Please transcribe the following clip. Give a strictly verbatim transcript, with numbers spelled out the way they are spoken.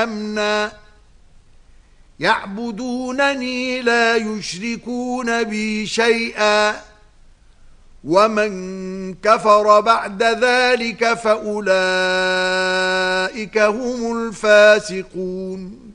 أمنا يعبدونني لا يشركون بي شيئا ومن كفر بعد ذلك فأولئك هم الفاسقون